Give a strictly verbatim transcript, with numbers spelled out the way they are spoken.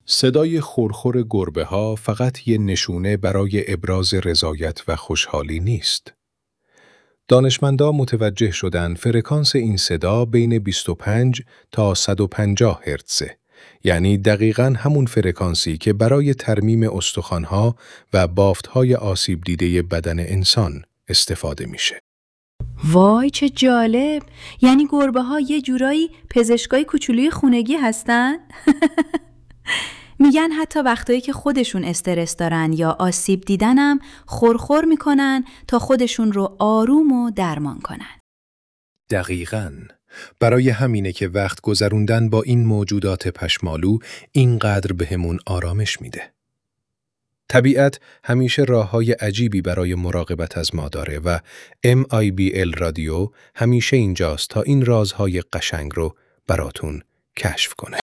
صدای خورخور گربه‌ها فقط یه نشونه برای ابراز رضایت و خوشحالی نیست. دانشمندان متوجه شدند فرکانس این صدا بین بیست و پنج تا صد و پنجاه هرتزه، یعنی دقیقاً همون فرکانسی که برای ترمیم استخوان‌ها و بافت‌های آسیب دیده بدن انسان استفاده میشه. وای چه جالب! یعنی گربه‌ها یه جورایی پزشکای کوچولوی خونگی هستن؟ میگن حتی وقتایی که خودشون استرس دارن یا آسیب دیدنم خورخور میکنن تا خودشون رو آروم و درمان کنن. دقیقاً. برای همینه که وقت گذروندن با این موجودات پشمالو اینقدر بهمون آرامش میده. طبیعت همیشه راه‌های عجیبی برای مراقبت از ما داره و ام آی بی ال رادیو همیشه اینجاست تا این رازهای قشنگ رو براتون کشف کنه.